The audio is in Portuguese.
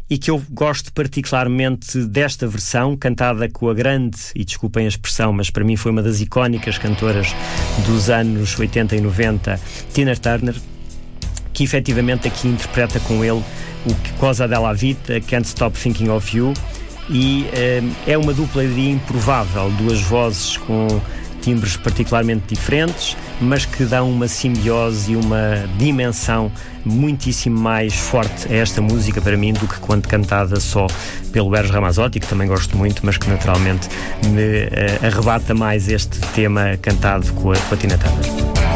e que eu gosto particularmente desta versão, cantada com a grande, e desculpem a expressão, mas para mim foi uma das icónicas cantoras dos anos 80 e 90, Tina Turner, que efetivamente aqui interpreta com ele o Cosa della Vita, Can't Stop Thinking of You, e é uma dupla improvável, duas vozes com timbres particularmente diferentes, mas que dão uma simbiose e uma dimensão muitíssimo mais forte a esta música para mim do que quando cantada só pelo Eros Ramazzotti, que também gosto muito, mas que naturalmente me arrebata mais este tema cantado com a Tina Turner.